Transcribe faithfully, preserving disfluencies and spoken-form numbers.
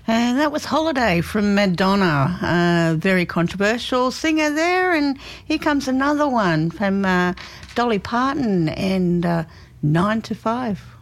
And that was Holiday from Madonna, uh, very controversial singer there. And here comes another one from uh, Dolly Parton and uh, nine to five.